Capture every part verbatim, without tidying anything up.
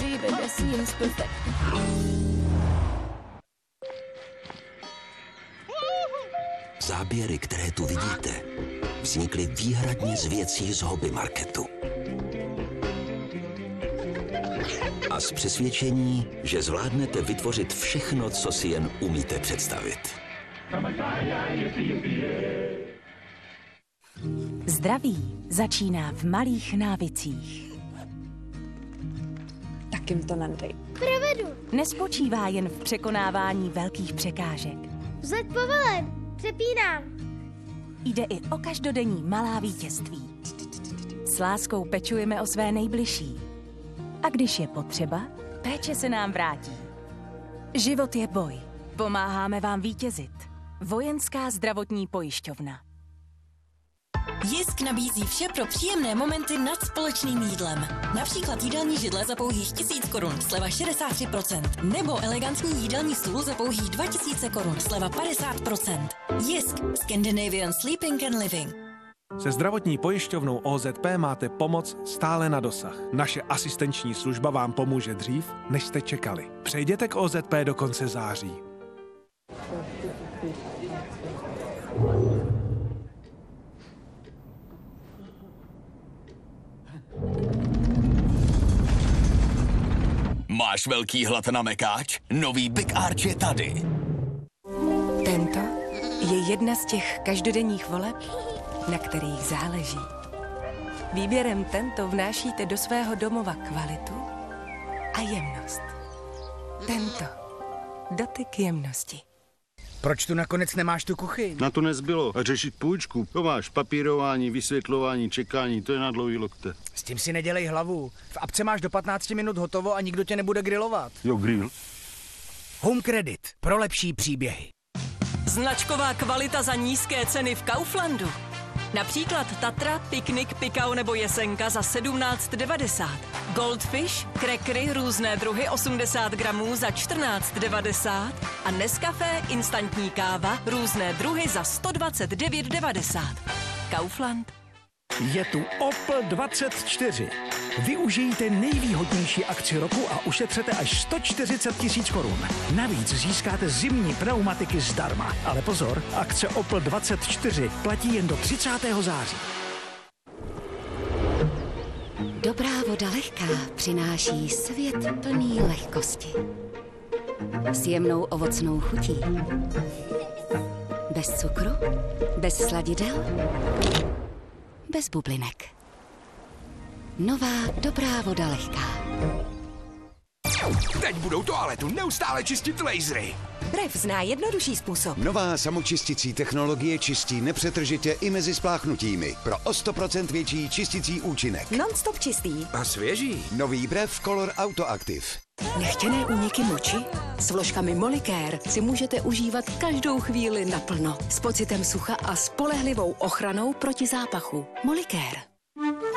Lebe des Jens perfekt. Záběry, které tu vidíte, vznikly výhradně z věcí z hobby marketu. A z přesvědčení, že zvládnete vytvořit všechno, co si jen umíte představit. Zdraví začíná v malých návicích. Tak jim to nadej. Provedu. Nespočívá jen v překonávání velkých překážek. Vzlet povelen. Přepínám. Jde i o každodenní malá vítězství. S láskou pečujeme o své nejbližší. A když je potřeba, péče se nám vrátí. Život je boj. Pomáháme vám vítězit. Vojenská zdravotní pojišťovna. Jisk nabízí vše pro příjemné momenty nad společným jídlem. Například jídelní židle za pouhých tisíc korun, sleva šedesát tři procent. Nebo elegantní jídelní stůl za pouhých dva tisíce korun, sleva padesát procent. Jisk, Scandinavian Sleeping and Living. Se zdravotní pojišťovnou O Z P máte pomoc stále na dosah. Naše asistenční služba vám pomůže dřív, než jste čekali. Přejděte k O Z P do konce září. Máš velký hlad na mekáč? Nový Big Arch je tady. Tento je jedna z těch každodenních voleb, na kterých záleží. Výběrem Tento vnášíte do svého domova kvalitu a jemnost. Tento. Dotyk jemnosti. Proč tu nakonec nemáš tu kuchyň? Na to nezbylo. A řešit půjčku. To máš papírování, vysvětlování, čekání, to je na dlouhý lokte. S tím si nedělej hlavu. V apce máš do patnácti minut hotovo a nikdo tě nebude grilovat. Jo, grill. Home Credit. Pro lepší příběhy. Značková kvalita za nízké ceny v Kauflandu. Například Tatra, Piknik, Pikau nebo Jesenka za sedmnáct devadesát. Goldfish, krekry, různé druhy osmdesát gramů za čtrnáct devadesát. A Nescafé, instantní káva, různé druhy za sto dvacet devět devadesát. Kaufland. Je tu Opel dvacet čtyři. Využijte nejvýhodnější akci roku a ušetřete až sto čtyřicet tisíc korun. Navíc získáte zimní pneumatiky zdarma. Ale pozor, akce Opel dvacet čtyři platí jen do třicátého září. Dobrá voda lehká přináší svět plný lehkosti. S jemnou ovocnou chutí. Bez cukru, bez sladidel, bez bublinek. Nová dobrá voda lehká. Teď budou toaletu neustále čistit lasery. Ref zná jednodušší způsob. Nová samočisticí technologie čistí nepřetržitě i mezi spláchnutími. Pro o sto procent větší čisticí účinek. Non-stop čistý. A svěží. Nový Brev Color Autoactive. Nechtěné úniky moči? S vložkami Molicare si můžete užívat každou chvíli naplno. S pocitem sucha a spolehlivou ochranou proti zápachu. Molicare.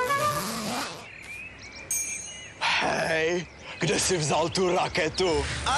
Hej, kde jsi vzal tu raketu?